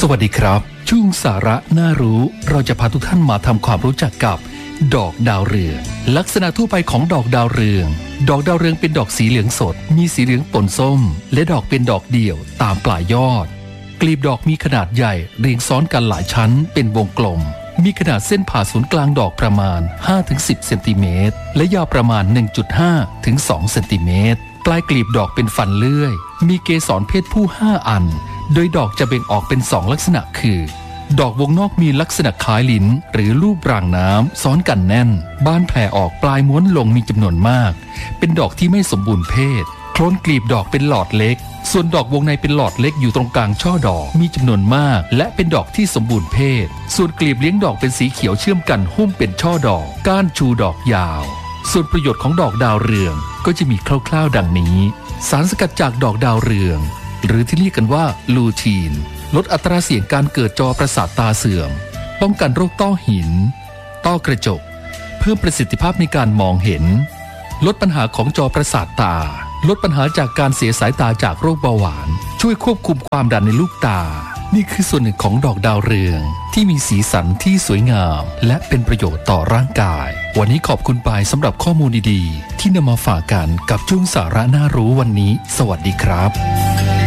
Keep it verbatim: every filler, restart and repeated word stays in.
วัสดีครับช่วงสาระน่ารู้เราจะพาทุกท่านมาทำความรู้จักกับดอกดาวเรืองลักษณะทั่วไปของดอกดาวเรืองดอกดาวเรืองเป็นดอกสีเหลืองสดมีสีเหลืองปนส้มและดอกเป็นดอกเดี่ยวตามปลายยอดกลีบดอกมีขนาดใหญ่เรียงซ้อนกันหลายชั้นเป็นวงกลมมีขนาดเส้นผ่าศูนย์กลางดอกประมาณ ห้าถึงสิบ เซนติเมตรและยาวประมาณ หนึ่งจุดห้า ถึง สอง เซนติเมตรปลายกลีบดอกเป็นฟันเลื่อยมีเกสรเพศผู้ห้าอันโดยดอกจะแบ่งออกเป็นสองลักษณะคือดอกวงนอกมีลักษณะคล้ายลิ้นหรือรูปรางน้ำซ้อนกันแน่นบานแผ่ออกปลายม้วนลงมีจำนวนมากเป็นดอกที่ไม่สมบูรณ์เพศโคลนกลีบดอกเป็นหลอดเล็กส่วนดอกวงในเป็นหลอดเล็กอยู่ตรงกลางช่อดอกมีจำนวนมากและเป็นดอกที่สมบูรณ์เพศส่วนกลีบเลี้ยงดอกเป็นสีเขียวเชื่อมกันหุ้มเป็นช่อดอกก้านชูดอกยาวส่วนประโยชน์ของดอกดาวเรืองก็จะมีคร่าวๆดังนี้สารสกัดจากดอกดาวเรืองหรือที่เรียกกันว่าลูทีนลดอัตราเสี่ยงการเกิดจอประสาทตาเสื่อมป้องกันโรคต้อหินต้อกระจกเพิ่มประสิทธิภาพในการมองเห็นลดปัญหาของจอประสาทตาลดปัญหาจากการเสียสายตาจากโรคเบาหวานช่วยควบคุมความดันในลูกตานี่คือส่วนหนึ่งของดอกดาวเรืองที่มีสีสันที่สวยงามและเป็นประโยชน์ต่อร่างกายวันนี้ขอบคุณไปสำหรับข้อมูลดีๆที่นำมาฝากกันกับช่วงสาระน่ารู้วันนี้สวัสดีครับ